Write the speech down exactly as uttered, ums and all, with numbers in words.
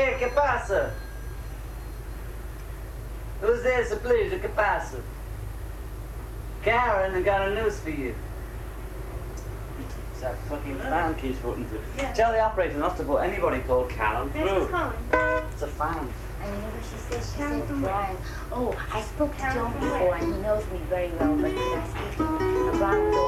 Hey, ¿qué pasa? Who's there, so please? ¿Qué pasa? Karen, I got a news for you. It's that fucking fan keeps putting through. Yeah. Tell the operator not to put anybody called Karen Who's through. calling? It's a fan. I mean, what she said, she Karen said, from where? Brian. Oh, I spoke to Karen John from where? before, and he knows me very well, but could I speak to him? Brian was